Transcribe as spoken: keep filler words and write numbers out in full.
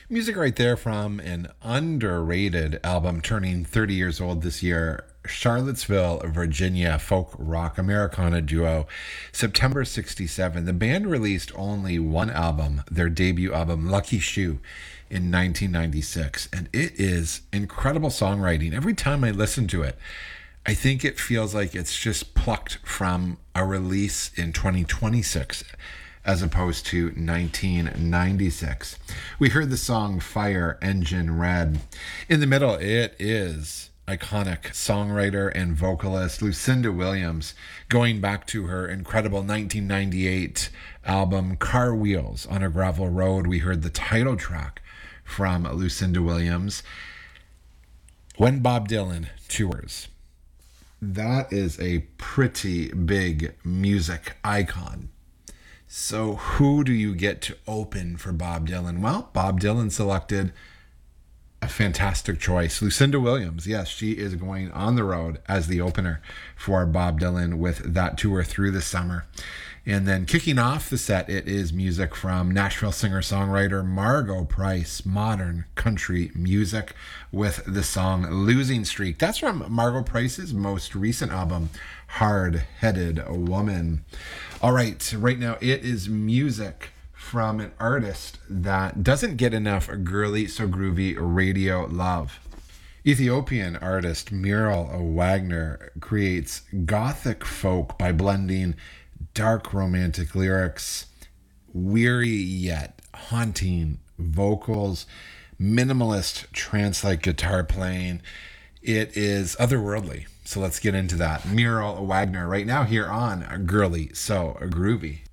Music right there from an underrated album turning thirty years old this year. Charlottesville, Virginia folk rock Americana duo, September sixty-seven. The band released only one album, their debut album, Lucky Shoe, in nineteen ninety-six. And it is incredible songwriting. Every time I listen to it, I think it feels like it's just plucked from a release in twenty twenty-six as opposed to nineteen ninety-six. We heard the song Fire Engine Red. In the middle, it is iconic songwriter and vocalist Lucinda Williams, going back to her incredible nineteen ninety-eight album Car Wheels on a Gravel Road. We heard the title track from Lucinda Williams. When Bob Dylan tours. That is a pretty big music icon. So who do you get to open for Bob Dylan? Well, Bob Dylan selected a fantastic choice. Lucinda Williams, yes, she is going on the road as the opener for Bob Dylan with that tour through the summer. And then kicking off the set, it is music from Nashville singer-songwriter Margo Price, modern country music with the song Losing Streak. That's from Margo Price's most recent album, Hard-Headed Woman. All right, right now it is music from an artist that doesn't get enough girly so groovy radio love. Ethiopian artist Muriel Wagner creates gothic folk by blending dark romantic lyrics, weary yet haunting vocals, minimalist trance-like guitar playing. It is otherworldly. So let's get into that. Muriel Wagner right now here on Girly So Groovy.